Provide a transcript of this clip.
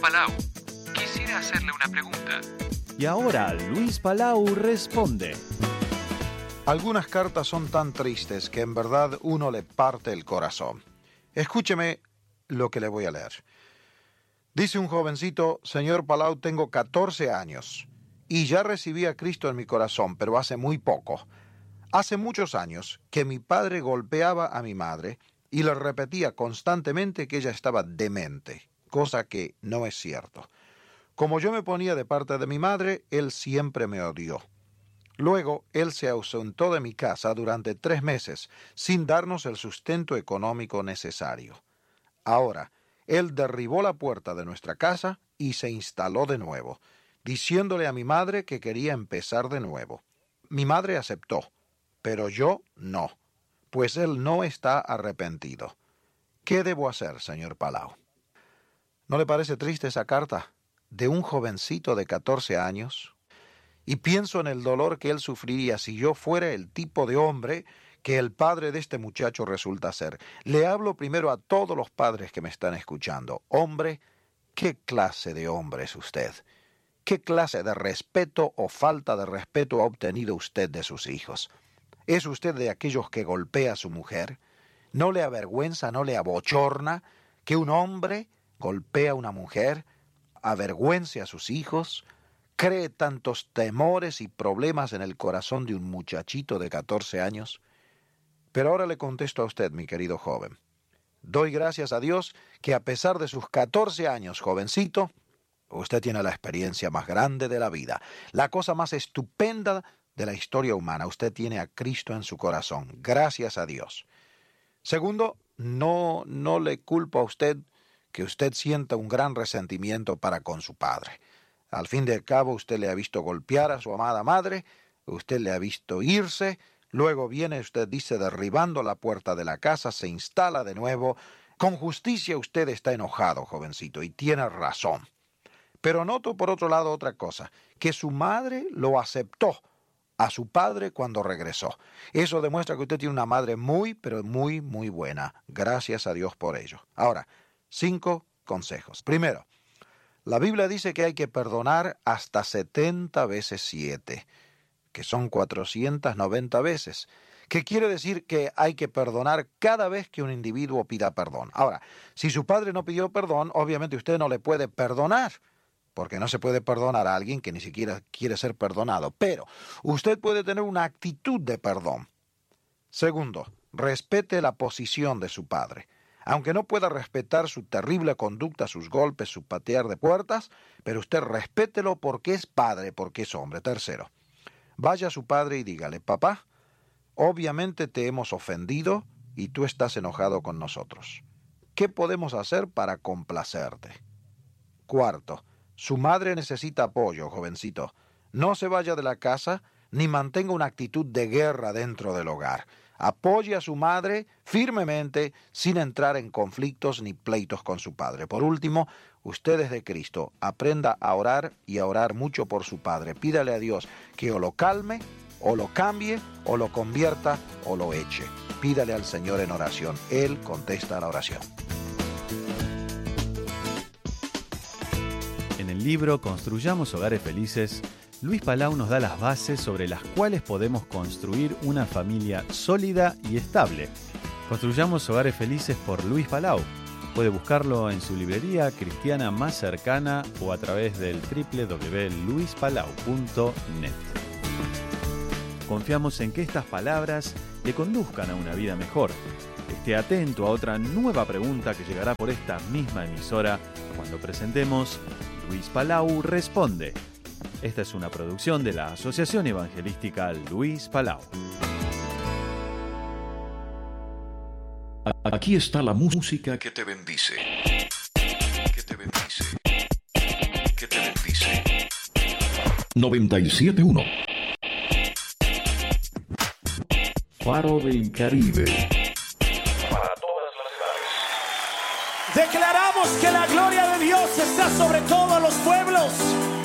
Palau. Quisiera hacerle una pregunta. Y ahora Luis Palau responde. Algunas cartas son tan tristes que en verdad uno le parte el corazón. Escúcheme lo que le voy a leer. Dice un jovencito: Señor Palau, tengo 14 años y ya recibí a Cristo en mi corazón, pero hace muy poco. Hace muchos años que mi padre golpeaba a mi madre y le repetía constantemente que ella estaba demente, cosa que no es cierto. Como yo me ponía de parte de mi madre, él siempre me odió. Luego, él se ausentó de mi casa durante 3 meses, sin darnos el sustento económico necesario. Ahora, él derribó la puerta de nuestra casa y se instaló de nuevo, diciéndole a mi madre que quería empezar de nuevo. Mi madre aceptó, pero yo no, pues él no está arrepentido. ¿Qué debo hacer, señor Palau? ¿No le parece triste esa carta de un jovencito de 14 años? Y pienso en el dolor que él sufriría si yo fuera el tipo de hombre que el padre de este muchacho resulta ser. Le hablo primero a todos los padres que me están escuchando. Hombre, ¿qué clase de hombre es usted? ¿Qué clase de respeto o falta de respeto ha obtenido usted de sus hijos? ¿Es usted de aquellos que golpea a su mujer? ¿No le avergüenza, no le abochorna que un hombre golpea a una mujer, avergüence a sus hijos, cree tantos temores y problemas en el corazón de un muchachito de 14 años? Pero ahora le contesto a usted, mi querido joven. Doy gracias a Dios que a pesar de sus 14 años, jovencito, usted tiene la experiencia más grande de la vida, la cosa más estupenda de la historia humana. Usted tiene a Cristo en su corazón. Gracias a Dios. Segundo, no le culpo a usted que usted sienta un gran resentimiento para con su padre. Al fin de cabo, usted le ha visto golpear a su amada madre, usted le ha visto irse, luego viene usted, dice, derribando la puerta de la casa, se instala de nuevo. Con justicia usted está enojado, jovencito, y tiene razón. Pero noto por otro lado otra cosa, que su madre lo aceptó a su padre cuando regresó. Eso demuestra que usted tiene una madre muy, pero muy, muy buena. Gracias a Dios por ello. Ahora, 5 consejos. Primero, la Biblia dice que hay que perdonar hasta 70 veces 7, que son 490 veces. ¿Qué quiere decir? Que hay que perdonar cada vez que un individuo pida perdón. Ahora, si su padre no pidió perdón, obviamente usted no le puede perdonar, porque no se puede perdonar a alguien que ni siquiera quiere ser perdonado. Pero usted puede tener una actitud de perdón. Segundo, respete la posición de su padre. Aunque no pueda respetar su terrible conducta, sus golpes, su patear de puertas, pero usted respételo porque es padre, porque es hombre. Tercero, vaya a su padre y dígale: papá, obviamente te hemos ofendido y tú estás enojado con nosotros. ¿Qué podemos hacer para complacerte? Cuarto, su madre necesita apoyo, jovencito. No se vaya de la casa ni mantenga una actitud de guerra dentro del hogar. Apoye a su madre firmemente sin entrar en conflictos ni pleitos con su padre. Por último, usted es de Cristo. Aprenda a orar y a orar mucho por su padre. Pídale a Dios que o lo calme, o lo cambie, o lo convierta, o lo eche. Pídale al Señor en oración. Él contesta la oración. En el libro Construyamos Hogares Felices, Luis Palau nos da las bases sobre las cuales podemos construir una familia sólida y estable. Construyamos Hogares Felices por Luis Palau. Puede buscarlo en su librería cristiana más cercana o a través del www.luispalau.net. Confiamos en que estas palabras le conduzcan a una vida mejor. Esté atento a otra nueva pregunta que llegará por esta misma emisora cuando presentemos Luis Palau Responde. Esta es una producción de la Asociación Evangelística Luis Palau. Aquí está la música que te bendice. Que te bendice. Que te bendice. 97.1 Faro del Caribe. Para todas las edades. Declaramos que la gloria de Dios está sobre todos los pueblos.